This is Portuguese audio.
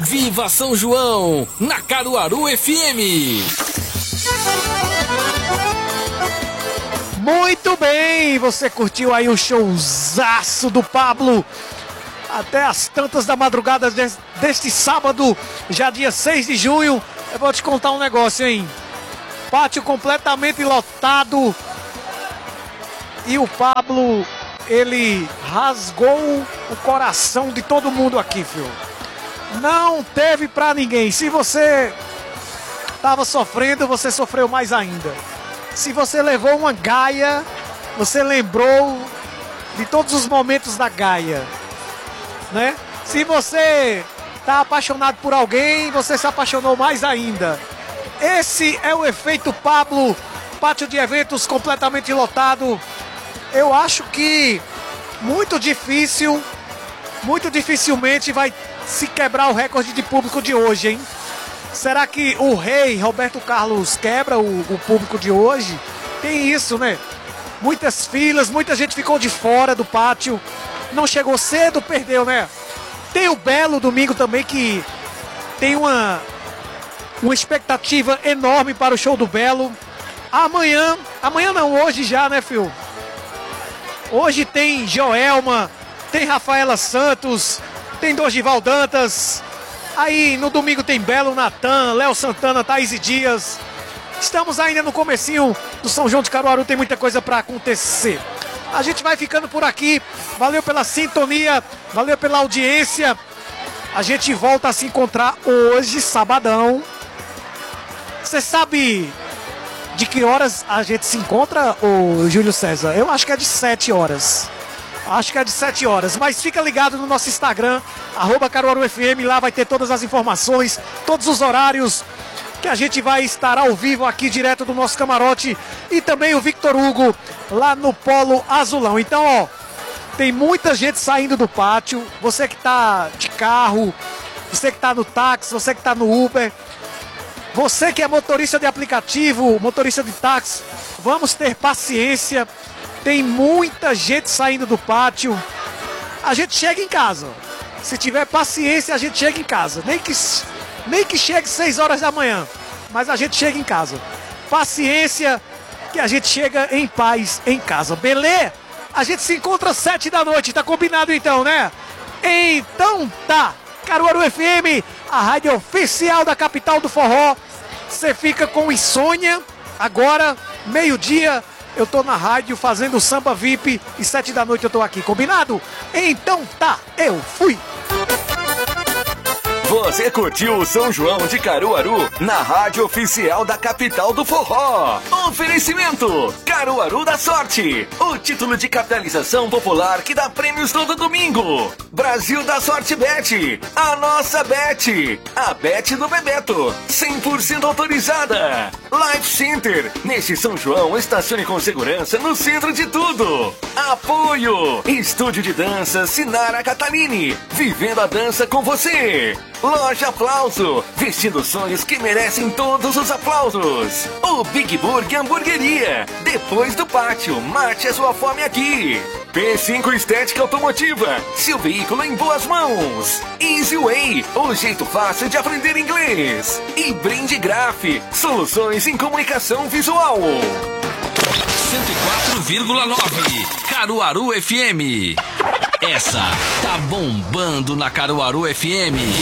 Viva São João, na Caruaru FM. Muito bem, você curtiu aí o showzaço do Pablo até as tantas da madrugada deste sábado, já dia 6 de junho. Eu vou te contar um negócio, hein? Pátio completamente lotado e o Pablo, ele rasgou o coração de todo mundo aqui, filho. Não teve pra ninguém. Se você tava sofrendo, você sofreu mais ainda. Se você levou uma gaia, você lembrou de todos os momentos da gaia, né? Se você tá apaixonado por alguém, você se apaixonou mais ainda. Esse é o efeito Pablo, pátio de eventos completamente lotado. Eu acho que muito dificilmente vai se quebrar o recorde de público de hoje, hein? Será que o rei Roberto Carlos quebra o público de hoje? Tem isso, né? Muitas filas, muita gente ficou de fora do pátio. Não chegou cedo, perdeu, né? Tem o Belo domingo também, que tem uma expectativa enorme para o show do Belo. Amanhã não, hoje já, né, filho? Hoje tem Joelma, tem Rafaela Santos, tem Dorival Dantas. Aí no domingo tem Belo, Natan, Léo Santana, Thaís Dias. Estamos ainda no comecinho do São João de Caruaru, tem muita coisa para acontecer. A gente vai ficando por aqui. Valeu pela sintonia, valeu pela audiência. A gente volta a se encontrar hoje, sabadão. Você sabe de que horas a gente se encontra, ô Júlio César? Eu acho que é de 7 horas. Acho que é de 7 horas, mas fica ligado no nosso Instagram, @CaruaruFM, lá vai ter todas as informações, todos os horários que a gente vai estar ao vivo aqui direto do nosso camarote, e também o Victor Hugo lá no Polo Azulão. Então, ó, tem muita gente saindo do pátio, você que tá de carro, você que tá no táxi, você que tá no Uber, você que é motorista de aplicativo, motorista de táxi, vamos ter paciência. Tem muita gente saindo do pátio. A gente chega em casa. Se tiver paciência, a gente chega em casa. Nem que chegue 6 horas da manhã, mas a gente chega em casa. Paciência, que a gente chega em paz em casa. Beleza? A gente se encontra às 7 da noite. Tá combinado então, né? Então tá. Caruaru FM, a rádio oficial da capital do forró. Você fica com insônia. Agora, meio-dia, eu tô na rádio fazendo o Samba VIP e 7 da noite eu tô aqui, combinado? Então tá, eu fui! Você curtiu o São João de Caruaru na rádio oficial da capital do forró. Oferecimento Caruaru da Sorte, o título de capitalização popular que dá prêmios todo domingo. Brasil da Sorte Bet, a nossa Bet, a Bet do Bebeto, 100% autorizada. Life Center, neste São João estacione com segurança no centro de tudo. Apoio, Estúdio de Dança Sinara Catalini, vivendo a dança com você. Loja Aplauso, vestindo sonhos que merecem todos os aplausos. O Big Burger Hamburgueria, depois do pátio, mate a sua fome aqui. P5 Estética Automotiva, seu veículo em boas mãos. Easy Way, o jeito fácil de aprender inglês. E Brinde Graph, soluções em comunicação visual. 104,9 Caruaru FM. Essa tá bombando na Caruaru FM.